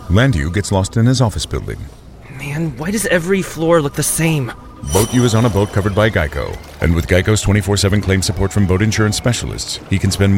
Landu gets lost in his office building. Man, why does every floor look the same? Boat U is on a boat covered by Geico. And with Geico's 24/7 claim support from boat insurance specialists, he can spend